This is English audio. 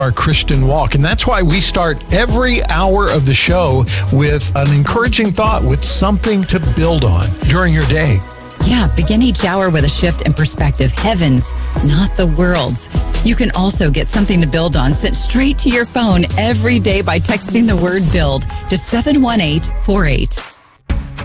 our Christian walk. And that's why we start every hour of the show with an encouraging thought, with something to build on during your day. Yeah, begin each hour with a shift in perspective. Heavens, not the world's. You can also get something to build on sent straight to your phone every day by texting the word BUILD to 71848.